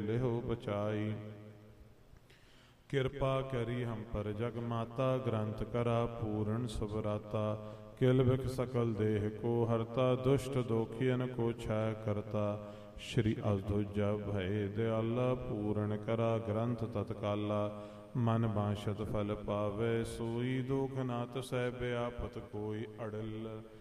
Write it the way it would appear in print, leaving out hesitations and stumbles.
लिहो बचाई। कृपा करी हम पर जग माता, ग्रंथ करा पूर्ण सुभराता। किल बिख सकल देह को हरता, दुष्ट दोखियन को छाय करता। श्री अधुजा भय दयाला, पूर्ण करा ग्रंथ तत्काला। मन बांछत फल पावे सोई, दुख नाथ सह व्यापत कोई अड़ल।